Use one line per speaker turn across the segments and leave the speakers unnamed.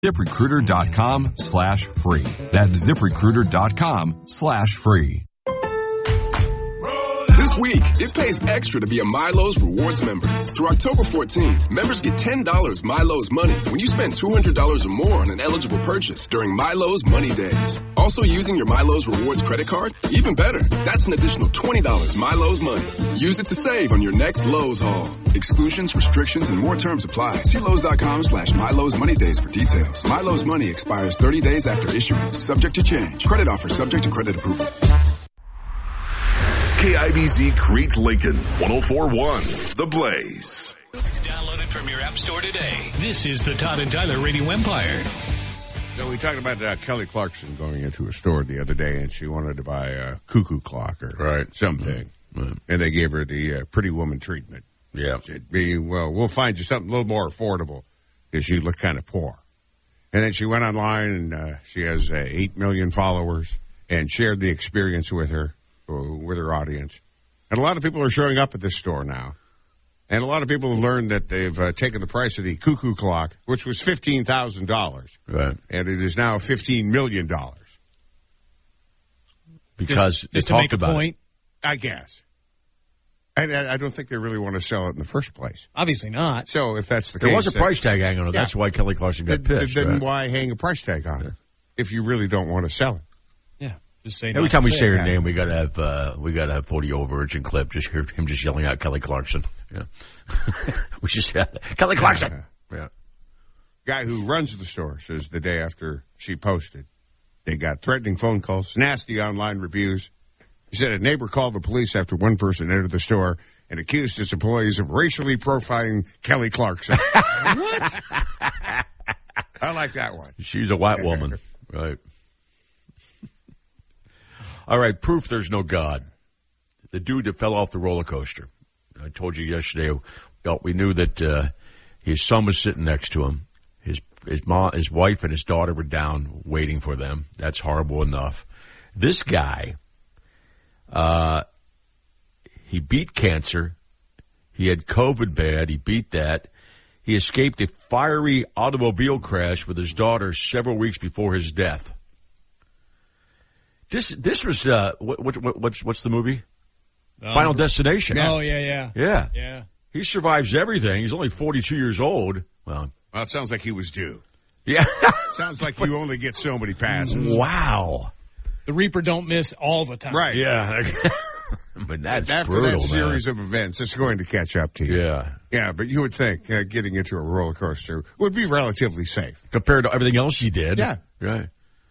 ZipRecruiter.com/free. That's ZipRecruiter.com/free.
This week, it pays extra to be a Milo's Rewards member. Through October 14th, members get $10 Milo's money when you spend $200 or more on an eligible purchase during Milo's Money Days. Also using your Milo's Rewards credit card? Even better, that's an additional $20 Milo's money. Use it to save on your next Lowe's haul. Exclusions, restrictions, and more terms apply. See Lowe's.com/Milo's Money Days for details. Milo's money expires 30 days after issuance. Subject to change. Credit offer subject to credit approval.
KIBZ Crete Lincoln, 104.1 The Blaze.
Download it from your app store today. This is the Todd and Tyler Radio Empire.
So we talked about Kelly Clarkson going into a store the other day, and she wanted to buy a cuckoo clock or something. Mm-hmm. And they gave her the pretty woman treatment.
Yeah.
Said, we'll find you something a little more affordable because you look kind of poor. And then she went online, and she has 8 million followers and shared the experience with her audience. And a lot of people are showing up at this store now. And a lot of people have learned that they've taken the price of the cuckoo clock, which was $15,000.
Right.
And it is now $15 million.
Because
just to make a point?
I guess. I don't think they really want to sell it in the first place.
Obviously not.
So if that's the case.
There was a price tag hanging on it. Yeah. That's why Kelly Clarkson got pissed.
Then why hang a price tag on it if you really don't want to sell it?
Yeah. Just say
every time we say her name, we gotta have audio version clip. Just hear him just yelling out Kelly Clarkson. Yeah, we just Kelly Clarkson.
Yeah. Guy who runs the store says the day after she posted, they got threatening phone calls, nasty online reviews. He said a neighbor called the police after one person entered the store and accused his employees of racially profiling Kelly Clarkson. What? I like that one.
She's a white woman, right? All right, proof there's no God. The dude that fell off the roller coaster. I told you yesterday, we knew that his son was sitting next to him. His wife and his daughter were down waiting for them. That's horrible enough. This guy, he beat cancer. He had COVID bad. He beat that. He escaped a fiery automobile crash with his daughter several weeks before his death. This was what's the movie? Final Destination.
Oh yeah.
He survives everything. He's only 42 years old. Well,
it sounds like he was due.
Yeah,
sounds like you only get so many passes.
Wow,
the Reaper don't miss all the time.
Right?
Yeah, but that's
after
brutal,
that series of events, it's going to catch up to you. Yeah. But you would think getting into a roller coaster would be relatively safe
compared to everything else he did.
Yeah,
right.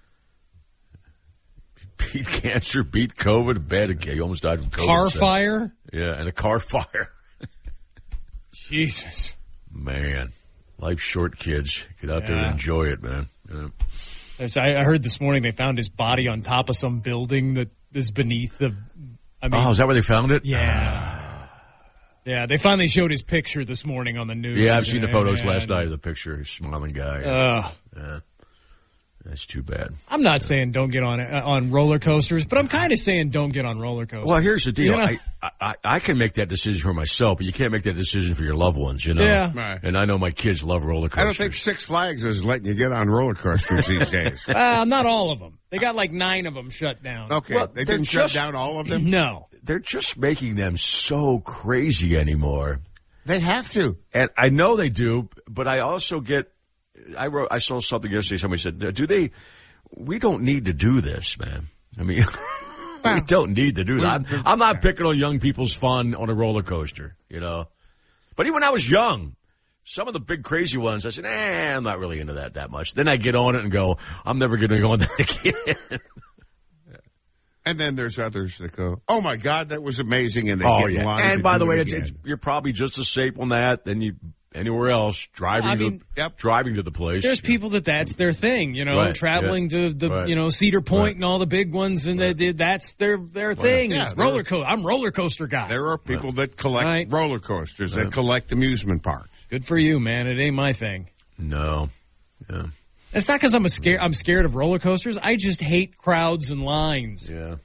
Beat cancer, beat COVID, he almost died from COVID.
Car fire?
Yeah, and a car fire.
Jesus.
Man, life's short, kids. Get out there and enjoy it, man. Yeah.
I heard this morning they found his body on top of some building that is beneath the...
is that where they found it?
Yeah. Yeah, they finally showed his picture this morning on the news.
Yeah, I've seen the photos last night of the picture. His smiling guy. Yeah. That's too bad.
I'm not saying don't get on roller coasters, but I'm kind of saying don't get on roller coasters.
Well, here's the deal. You know? I can make that decision for myself, but you can't make that decision for your loved ones, you know?
Yeah.
Right.
And I know my kids love roller coasters.
I don't think Six Flags is letting you get on roller coasters these days.
Not all of them. They got like 9 of them shut down.
Okay. Well, they didn't shut down all of them?
No.
They're just making them so crazy anymore.
They have to.
And I know they do, but I also get... I saw something yesterday. Somebody said, we don't need to do this, man. I mean, we don't need to do that. I'm not picking on young people's fun on a roller coaster, you know. But even when I was young, some of the big crazy ones, I said, I'm not really into that much. Then I get on it and go, I'm never going to go on that again.
And then there's others that go, oh, my God, that was amazing. And they get in line.
And by the way, you're probably just as safe on that than you anywhere else, driving to the place.
There's people that's their thing, you know, traveling to the, you know, Cedar Point and all the big ones, and that's their thing. Yeah, roller coaster. I'm roller coaster guy.
There are people that collect roller coasters, that collect amusement parks.
Good for you, man. It ain't my thing.
No. Yeah.
It's not because I'm scared of roller coasters. I just hate crowds and lines.
Yeah.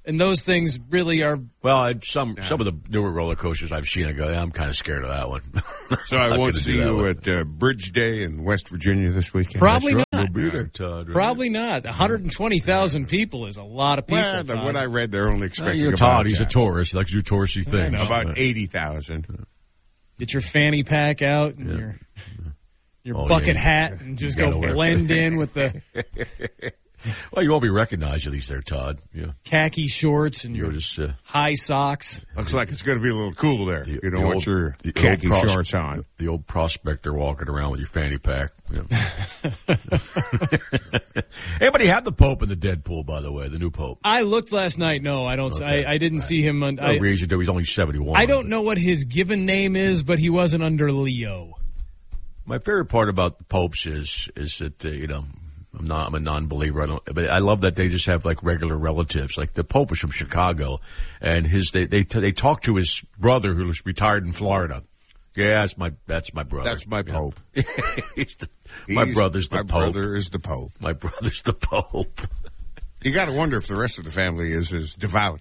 And those things really are.
Well, some of the newer roller coasters I've seen, I go, I'm kind of scared of that one.
So I won't see you at Bridge Day in West Virginia this weekend.
Probably not.
We'll be there, Todd. Right?
Probably not. 120,000 people is a lot of people.
Well, what I read, they're only expecting about
Todd, he's a tourist. He likes to do touristy things.
About 80,000.
Get your fanny pack out and your bucket hat and just go blend in with the...
Well, you won't be recognized at least there, Todd. Yeah.
Khaki shorts and your
just,
high socks.
Looks like it's going to be a little cool there. You don't want your khaki shorts on.
The old prospector walking around with your fanny pack. Yeah. Anybody have the Pope in the Deadpool, by the way, the new Pope?
I looked last night. No, I don't. Okay. I didn't see him.
No reason to. He's only 71.
I don't know what his given name is, but he wasn't under Leo.
My favorite part about the Popes is that, I'm a non-believer. But I love that they just have like regular relatives. Like the Pope is from Chicago, and they talk to his brother who's retired in Florida. Yeah, that's my brother.
That's my Pope.
My brother's the Pope.
My brother is the Pope.
My brother's the Pope.
You got to wonder if the rest of the family is as devout.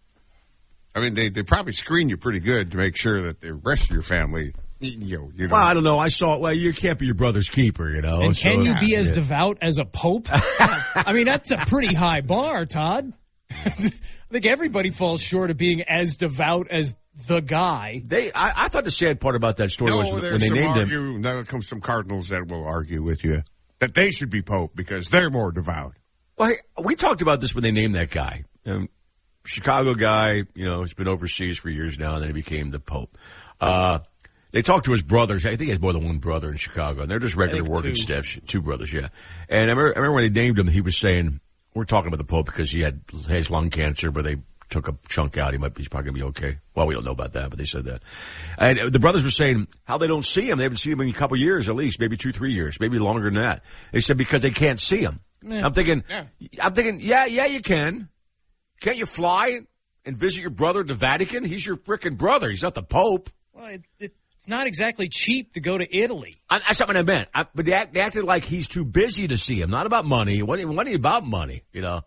I mean, they probably screen you pretty good to make sure that the rest of your family.
Well, I don't know. I saw. Well, you can't be your brother's keeper,
And can you be as devout as a pope? I mean, that's a pretty high bar, Todd. I think everybody falls short of being as devout as the guy.
I thought the sad part about that story was when they named him.
There come some cardinals that will argue with you that they should be pope because they're more devout.
Well, we talked about this when they named that guy. Chicago guy, he's been overseas for years now, and then he became the pope. They talked to his brothers. I think he has more than one brother in Chicago, and they're just regular working staff. Two brothers, yeah. And I remember when they named him, he was saying, we're talking about the Pope because he has lung cancer, but they took a chunk out. He's probably going to be okay. Well, we don't know about that, but they said that. And the brothers were saying how they don't see him. They haven't seen him in a couple of years at least, maybe 2-3 years, maybe longer than that. They said because they can't see him. Yeah. I'm thinking, yeah, you can. Can't you fly and visit your brother at the Vatican? He's your frickin' brother. He's not the Pope.
Well, it's not exactly cheap to go to Italy.
That's something I meant. But they acted like he's too busy to see him. Not about money. What about money,
Well,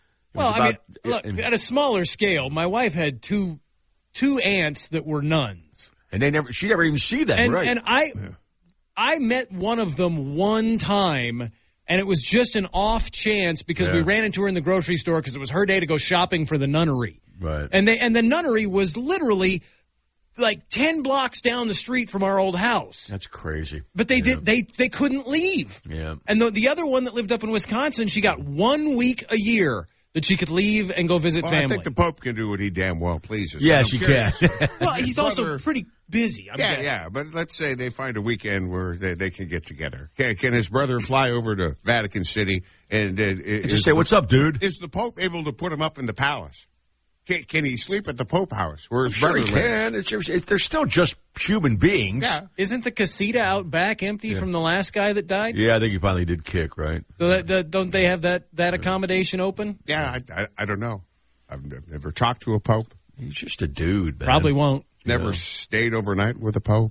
look, at a smaller scale, my wife had two aunts that were nuns.
And she never even see them, right?
And I met one of them one time, and it was just an off chance because we ran into her in the grocery store because it was her day to go shopping for the nunnery.
Right.
And the nunnery was literally like 10 blocks down the street from our old house.
That's crazy.
But they couldn't leave.
Yeah.
And the other one that lived up in Wisconsin, she got 1 week a year that she could leave and go visit family.
I think the Pope can do what he damn well pleases.
Yes, he can.
Well, he's also pretty busy.
Yeah, but let's say they find a weekend where they can get together. Can his brother fly over to Vatican City and
just say, what's up, dude?
Is the Pope able to put him up in the palace? Can he sleep at the Pope house where his
brother
lives?
They're still just human beings.
Yeah.
Isn't the casita out back empty from the last guy that died?
Yeah, I think he finally did kick, right?
So don't they have that accommodation open?
Yeah, I don't know. I've never talked to a Pope.
He's just a dude, man.
Probably won't.
Never stayed overnight with a Pope.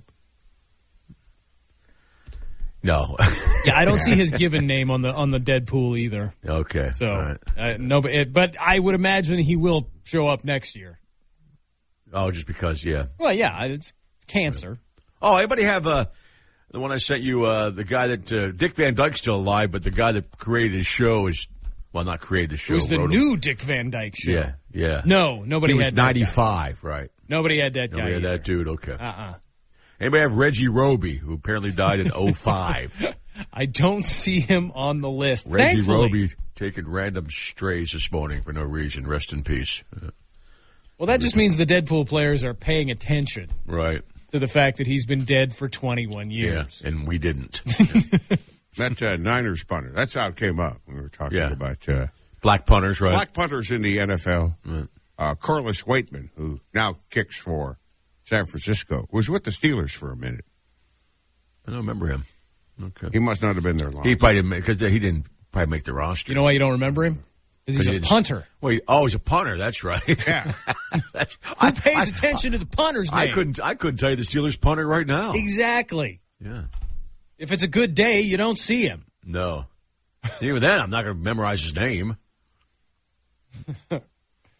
No.
Yeah, I don't see his given name on the Deadpool either.
Okay.
So
right.
No, but I would imagine he will show up next year.
Oh, just because, yeah.
Well, yeah, it's cancer.
Oh, anybody have the one I sent you? The guy that Dick Van Dyke's still alive, but the guy that created his show is not created the show.
It was the new Dick Van Dyke show.
Yeah.
No, nobody
he
had
was 95, right?
Nobody had that guy.
Nobody had
either.
that dude. Okay. Anybody have Reggie Roby, who apparently died in 2005?
I don't see him on the list.
Reggie
Thankfully.
Roby taking random strays this morning for no reason. Rest in peace.
Well, that just means the Deadpool players are paying attention.
Right.
To the fact that he's been dead for 21 years.
Yeah, and we didn't.
That Niners punter. That's how it came up. We were talking about
black punters, right?
Black punters in the NFL. Right. Corliss Waitman, who now kicks for San Francisco, was with the Steelers for a minute.
I don't remember him. Okay.
He must not have been there long.
He probably didn't because he didn't probably make the roster.
You know why you don't remember him? Because he's a punter.
Well, he's a punter. That's right.
Yeah.
Who pays attention to the punter's name?
I couldn't tell you the Steelers punter right now.
Exactly.
Yeah.
If it's a good day, you don't see him.
No. Even then, I'm not going to memorize his name.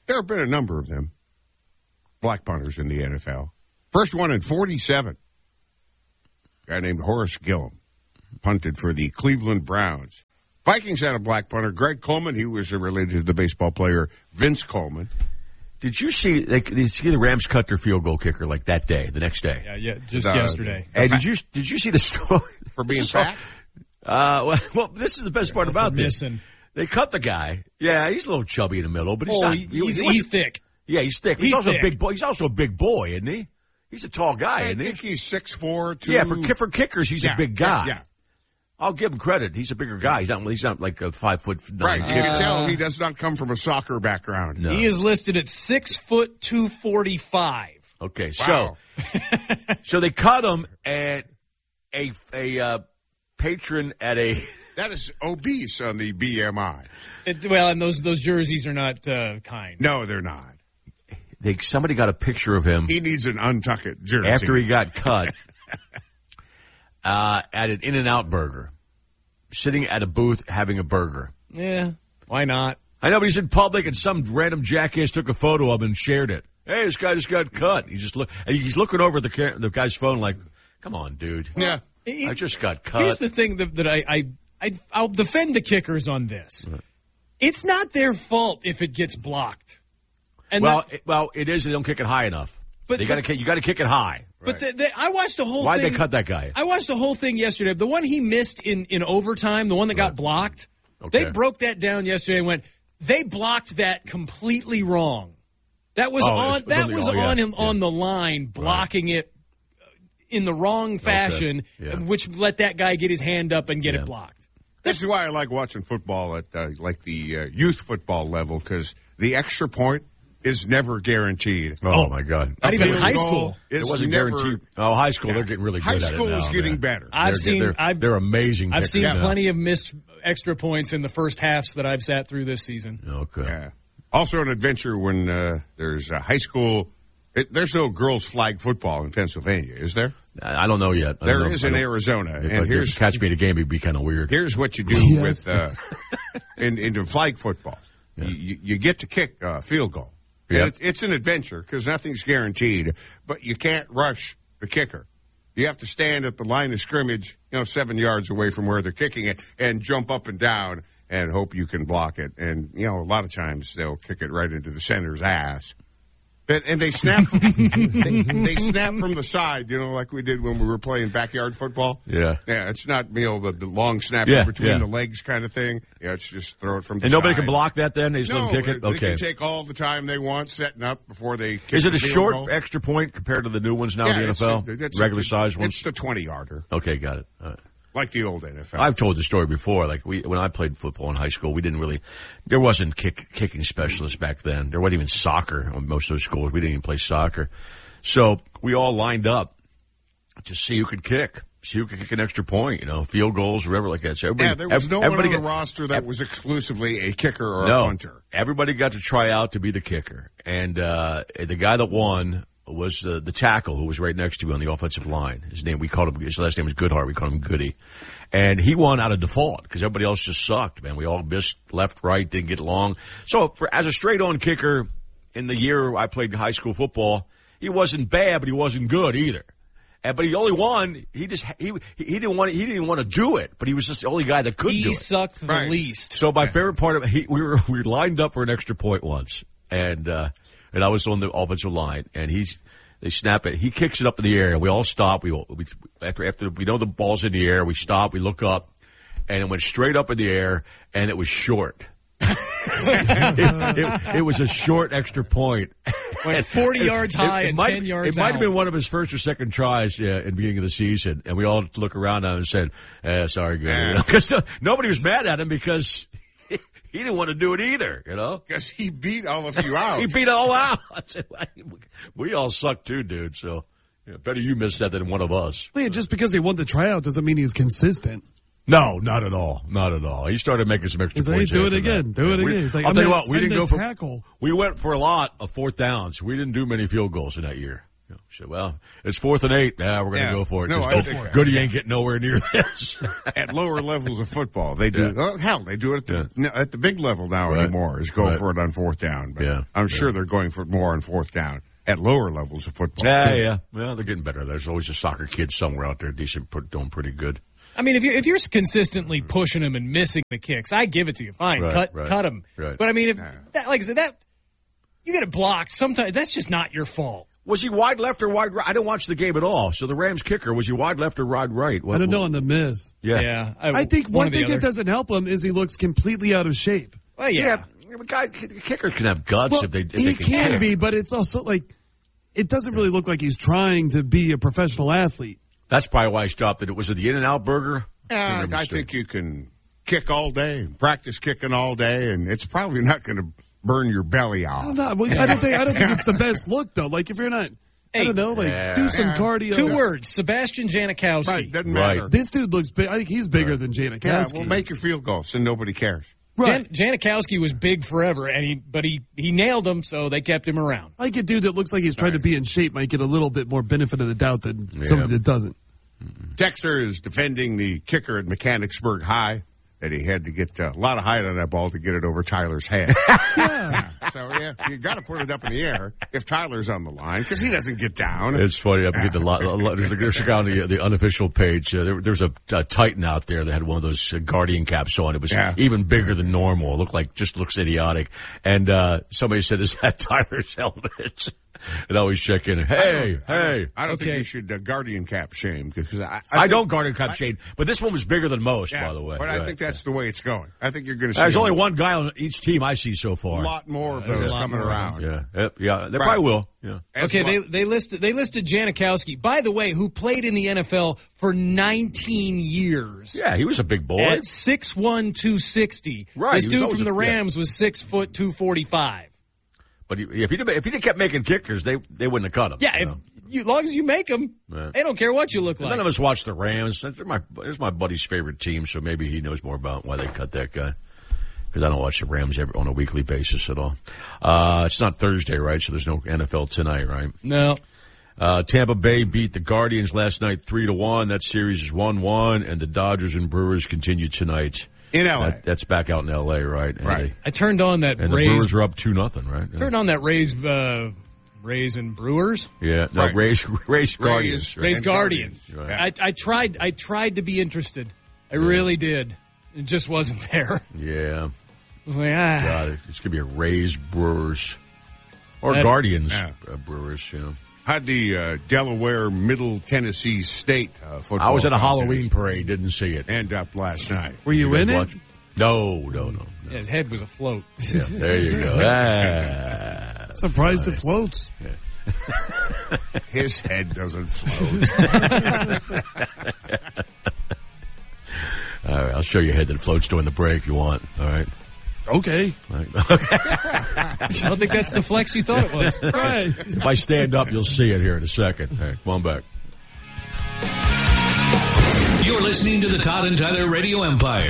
There have been a number of them, black punters in the NFL. First one in 47. A guy named Horace Gillum punted for the Cleveland Browns. Vikings had a black punter, Greg Coleman. He was related to the baseball player Vince Coleman.
Did you see the Rams cut their field goal kicker like that day, the next day?
Yeah, just yesterday.
And did you see the story?
For being fat?
Well, this is the best part about this.
Missing.
They cut the guy. Yeah, he's a little chubby in the middle, but he's not.
He's thick.
Yeah, he's thick. He's also a big boy. He's also a big boy, isn't he? He's a tall guy, isn't he?
I think he's 6'4", 2.
Yeah, for kickers, he's a big guy.
Yeah.
I'll give him credit. He's a bigger guy. He's not like a 5'9".
Right. You can tell he does not come from a soccer background.
No.
He is listed at 6 foot 245.
Okay,
Wow.
so they cut him, and a patron at a
that is obese on the BMI.
And those jerseys are not kind.
No, they're not.
Somebody got a picture of him.
He needs an untucked jersey
After he got cut. At an In-N-Out burger, sitting at a booth having a burger.
Yeah, why not?
I know, but he's in public, and some random jackass took a photo of him and shared it. Hey, this guy just got cut. He's looking over the guy's phone like, come on, dude.
Yeah,
I just got cut.
Here's the thing that I'll defend the kickers on this.
Right.
It's not their fault if it gets blocked. And
it is. They don't kick it high enough. But you got to kick it high.
But I watched the whole thing.
Why'd they cut that guy?
I watched the whole thing yesterday. The one he missed in overtime, the one that got blocked,
okay.
They broke that down yesterday and went, they blocked that completely wrong. That was on the line, blocking it in the wrong fashion, which let that guy get his hand up and get it blocked.
This is why I like watching football at the youth football level, because the extra point is never guaranteed.
Oh my God!
Not even high school.
It wasn't guaranteed. Oh, high school, they're getting really good at it now.
High school is getting better.
They're amazing.
I've seen plenty of missed extra points in the first halves that I've sat through this season.
Okay.
Yeah. Also an adventure when there's a high school. There's no girls flag football in Pennsylvania, is there?
I don't know yet.
There is in Arizona. And here's
catch me at a game, it'd be kind of weird.
Here's what you do with in flag football. Yeah. You get to kick a field goal. Yeah. It's an adventure because nothing's guaranteed, but you can't rush the kicker. You have to stand at the line of scrimmage, 7 yards away from where they're kicking it, and jump up and down and hope you can block it. And, a lot of times they'll kick it right into the center's ass. And they snap they snap from the side, like we did when we were playing backyard football.
Yeah.
Yeah, it's not, the long snap in between the legs kind of thing. Yeah, it's just throw it from the side.
And nobody can block that then? They just let them kick it? Okay.
They can take all the time they want setting up before they kick
Is it
the
a
field
short
goal.
extra point compared to the new ones now in the NFL? Regular size ones?
It's the 20-yarder.
Okay, got it. All right.
Like the old NFL.
I've told the story before. Like when I played football in high school, there wasn't kicking specialists back then. There wasn't even soccer on most of those schools. We didn't even play soccer. So we all lined up to see who could kick. See who could kick an extra point, field goals, whatever like that. So
there was no one on the roster that was exclusively a kicker or a punter.
Everybody got to try out to be the kicker. And the guy that won was the tackle who was right next to me on the offensive line. His last name was Goodhart. We called him Goody. And he won out of default because everybody else just sucked, man. We all missed left, right, didn't get along. So as a straight-on kicker in the year I played high school football, he wasn't bad, but he wasn't good either. But he only won. He didn't want to do it, but he was just the only guy that could do it.
He sucked the least.
So my favorite part of it, we lined up for an extra point once, and I was on the offensive line, and they snap it. He kicks it up in the air, and we all stop. After we know the ball's in the air, we stop, we look up, and it went straight up in the air, and it was short. It was a short extra point.
Went 40 yards high and 10 yards out.
It might have been one of his first or second tries in the beginning of the season, and we all look around at him and said, sorry, Goody. Because nobody was mad at him because he didn't want to do it either,
Because he beat all of you out.
He beat all out. We all suck too, dude. So better you miss that than one of us.
Yeah, just because he won the tryout doesn't mean he's consistent.
No, not at all. Not at all. He started making some extra points.
Do it again. Do it again.
I'll tell you what, we didn't go for tackle. We went for a lot of fourth downs. We didn't do many field goals in that year. Well, it's 4th and 8. We're going to go for it.
No, I think
Goody ain't getting nowhere near this.
At lower levels of football, they do. They do it at the big level now anymore. Is go for it on 4th down. But I'm sure they're going for it more on 4th down at lower levels of football.
Yeah. Well, they're getting better. There's always a soccer kid somewhere out there doing pretty good.
I mean, if you're consistently pushing them and missing the kicks, I give it to you. Fine, cut them. Right. But I mean, if that, like I said, that you get it blocked, sometimes that's just not your fault.
Was he wide left or wide right? I didn't watch the game at all. So the Rams kicker, was he wide left or wide right?
I don't know on the miss.
Yeah.
I think one thing that doesn't help him is he looks completely out of shape.
Well, yeah.
Kicker can have guts if they
he can be, but it's also like it doesn't really look like he's trying to be a professional athlete.
That's probably why I stopped it. Was it the In-N-Out Burger?
I think you can kick all day, practice kicking all day, and it's probably not going to burn your belly off.
I don't think it's the best look though. Like if you're not, I don't know, do some cardio.
2 words: Sebastian Janikowski.
Right, doesn't matter.
This dude looks big. I think he's bigger than Janikowski.
Yeah, well, make your field goals, and nobody cares.
Right. Janikowski was big forever, but he nailed him, so they kept him around.
Like a dude that looks like he's trying to be in shape might get a little bit more benefit of the doubt than somebody that doesn't.
Texter is defending the kicker at Mechanicsburg High, that he had to get a lot of height on that ball to get it over Tyler's head. So, you got to put it up in the air if Tyler's on the line, because he doesn't get down.
It's funny. I'm getting a lot. There's a guy on the unofficial page. There's a Titan out there that had one of those Guardian caps on. It was even bigger than normal. It looks idiotic. And somebody said, "Is that Tyler's helmet?" And I always check in. Hey.
I don't think you should Guardian cap shame, because
I don't Guardian cap shame, but this one was bigger than most, by the way.
But I think that's the way it's going. I think you're going to see.
There's only one guy on each team I see so far.
A lot more of those coming around.
Yeah. They probably will. Yeah.
Okay, they listed Janikowski, by the way, who played in the NFL for 19 years.
Yeah, he was a big boy.
At 6'1", 260.
Right.
This dude from the Rams was 6 foot 245.
But if he kept making kickers, they wouldn't have cut him.
Yeah, as long as you make them, they don't care what you look like.
None of us watch the Rams. It's my buddy's favorite team, so maybe he knows more about why they cut that guy. Because I don't watch the Rams on a weekly basis at all. It's not Thursday, right? So there's no NFL tonight, right?
No.
Tampa Bay beat the Guardians last night 3-1. That series is 1-1, and the Dodgers and Brewers continue tonight.
In L.A.
That's back out in L.A., right?
Right.
I turned on that
and
Rays.
The Brewers are up 2-0, right? Yeah.
Turned on that Rays and Brewers.
Yeah, no, right. Rays Guardians.
Rays Guardians. Right. I tried to be interested. I really did. It just wasn't there.
Yeah.
I was like,
God, it's going to be a Rays Brewers. Or Guardians Brewers, you know.
Had the Delaware Middle Tennessee State football.
I was at a Halloween parade, didn't see it.
End up last night.
Were you in it?
Watch? No.
Yeah, his head was afloat.
Yeah, there you go.
Surprised it floats.
Yeah. His head doesn't float.
All right, I'll show you a head that floats during the break if you want. All right.
Okay.
I don't think that's the flex you thought it was.
Right.
If I stand up, you'll see it here in a second. All right, come on back.
You're listening to the Todd and Tyler Radio Empire.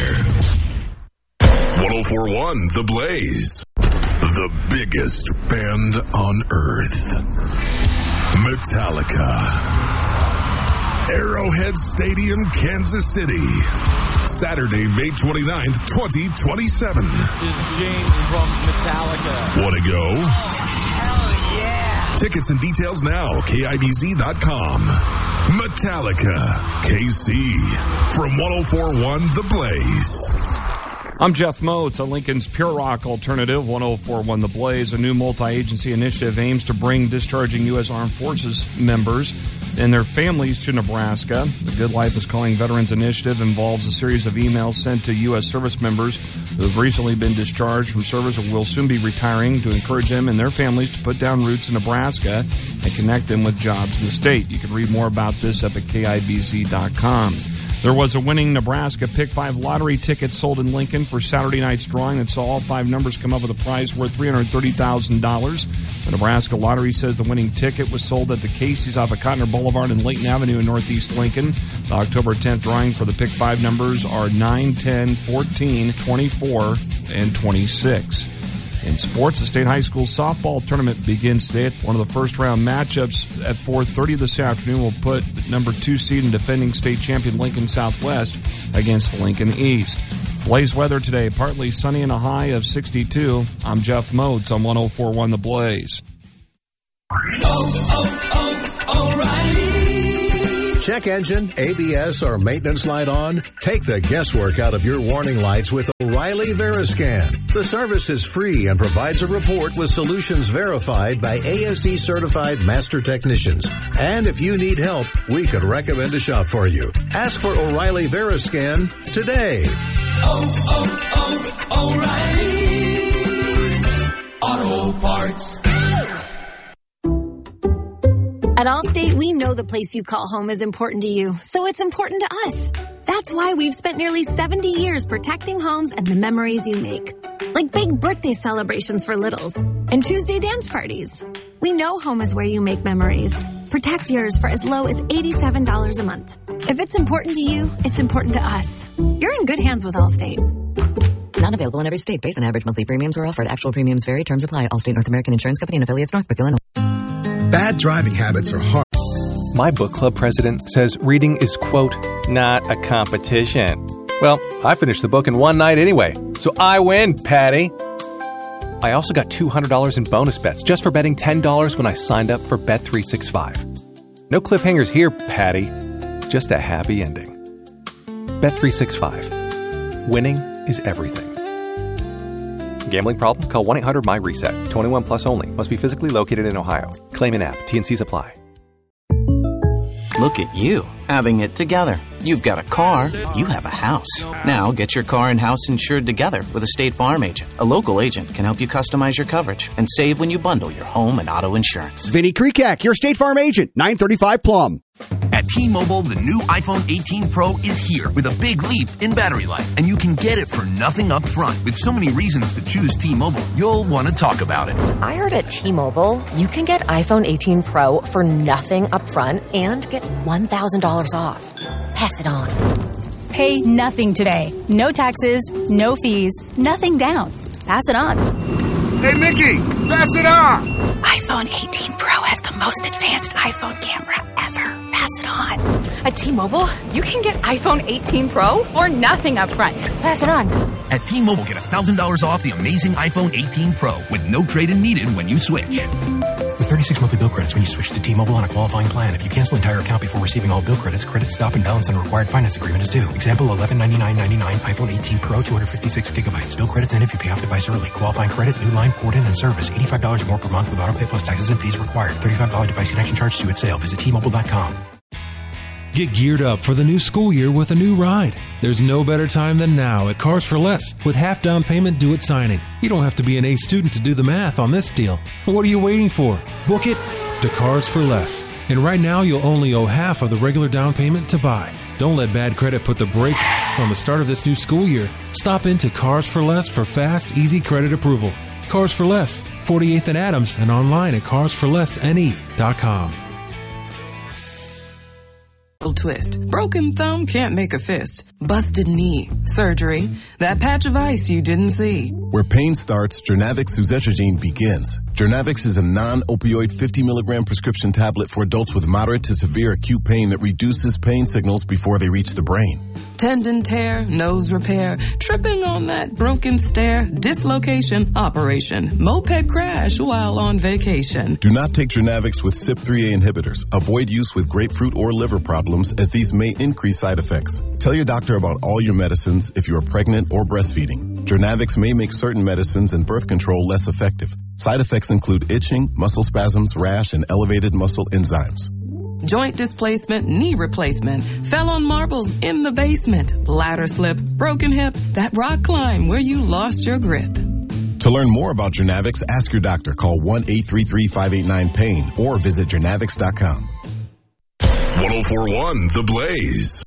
104.1 The Blaze. The biggest band on earth. Metallica. Arrowhead Stadium, Kansas City. Saturday, May 29th, 2027.
This is James from Metallica.
Want to go?
Hell yeah.
Tickets and details now, KIBZ.com. Metallica, KC. From 104.1 The Blaze.
I'm Jeff Moats, a Lincoln's Pure Rock Alternative. 104.1 The Blaze, a new multi-agency initiative, aims to bring discharging U.S. Armed Forces members and their families to Nebraska. The Good Life is Calling Veterans Initiative involves a series of emails sent to U.S. service members who have recently been discharged from service or will soon be retiring to encourage them and their families to put down roots in Nebraska and connect them with jobs in the state. You can read more about this up at KIBZ.com. There was a winning Nebraska Pick 5 lottery ticket sold in Lincoln for Saturday night's drawing that saw all 5 numbers come up with a prize worth $330,000. The Nebraska Lottery says the winning ticket was sold at the Casey's off of Cotner Boulevard and Layton Avenue in Northeast Lincoln. The October 10th drawing for the Pick 5 numbers are 9, 10, 14, 24, and 26. In sports, the state high school softball tournament begins today. One of the first round matchups at 4:30 this afternoon will put number 2 seed and defending state champion Lincoln Southwest against Lincoln East. Blaze weather today, partly sunny and a high of 62. I'm Jeff Moats on 104.1 The Blaze.
O'Reilly. Check engine, ABS, or maintenance light on? Take the guesswork out of your warning lights with O'Reilly Veriscan. The service is free and provides a report with solutions verified by ASE certified master technicians. And if you need help, we could recommend a shop for you. Ask for O'Reilly Veriscan today.
O'Reilly Auto Parts.
At Allstate, we know the place you call home is important to you, so it's important to us. That's why we've spent nearly 70 years protecting homes and the memories you make. Like big birthday celebrations for littles and Tuesday dance parties. We know home is where you make memories. Protect yours for as low as $87 a month. If it's important to you, it's important to us. You're in good hands with Allstate.
Not available in every state based on average monthly premiums or offered. Actual premiums vary. Terms apply. Allstate North American Insurance Company and affiliates, Northbrook, Illinois.
Bad driving habits are hard.
My book club president says reading is, quote, not a competition. Well, I finished the book in one night anyway, so I win, Patty. I also got $200 in bonus bets just for betting $10 when I signed up for Bet365. No cliffhangers here, Patty. Just a happy ending. Bet365. Winning is everything. Gambling problem? Call 1-800-MY-RESET. 21 plus only. Must be physically located in Ohio. Claim in app. T&Cs apply.
Look at you, having it together. You've got a car, you have a house. Now get your car and house insured together with a State Farm agent. A local agent can help you customize your coverage and save when you bundle your home and auto insurance.
Vinny Krekak, your State Farm agent, 935 Plum.
At T-Mobile, the new iPhone 18 Pro is here with a big leap in battery life, and you can get it for nothing up front. With so many reasons to choose T-Mobile, you'll want to talk about it.
I heard at T-Mobile, you can get iPhone 18 Pro for nothing up front and get $1,000 off. Pass it on.
Pay nothing today. No taxes, no fees, nothing down. Pass it on.
Hey, Mickey, pass it on.
iPhone 18 Pro has the most advanced iPhone camera ever. Pass it on.
At T-Mobile, you can get iPhone 18 Pro for nothing up front. Pass it on.
At T-Mobile, get $1,000 off the amazing iPhone 18 Pro with no trade-in needed when you switch.
With 36 monthly bill credits when you switch to T-Mobile on a qualifying plan. If you cancel entire account before receiving all bill credits, credit stop and balance on a required finance agreement is due. Example, $1199.99 iPhone 18 Pro, 256 gigabytes. Bill credits end if you pay off device early. Qualifying credit, new line, port in, and service. $85 or more per month with auto pay plus taxes and fees required. $35 device connection charge due at sale. Visit T-Mobile.com.
Get geared up for the new school year with a new ride. There's no better time than now at Cars for Less with half down payment due at signing. You don't have to be an A student to do the math on this deal. What are you waiting for? Book it to Cars for Less. And right now you'll only owe half of the regular down payment to buy. Don't let bad credit put the brakes on the start of this new school year. Stop into Cars for Less for fast, easy credit approval. Cars for Less, 48th and Adams, and online at carsforlessne.com.
Twist. Broken thumb can't make a fist. Busted knee. Surgery. That patch of ice you didn't see.
Where pain starts, Jernavix suzetrigine begins. Jernavix is a non-opioid 50 milligram prescription tablet for adults with moderate to severe acute pain that reduces pain signals before they reach the brain.
Tendon tear, nose repair, tripping on that broken stair, dislocation, operation, moped crash while on vacation.
Do not take Jernavix with CYP3A inhibitors. Avoid use with grapefruit or liver problems as these may increase side effects. Tell your doctor about all your medicines if you are pregnant or breastfeeding. Jernavix may make certain medicines and birth control less effective. Side effects include itching, muscle spasms, rash, and elevated muscle enzymes.
Joint displacement, knee replacement, fell on marbles in the basement, bladder slip, broken hip, that rock climb where you lost your grip.
To learn more about Jernavix, ask your doctor. Call 1-833-589-PAIN or visit Jernavix.com.
104.1 The Blaze.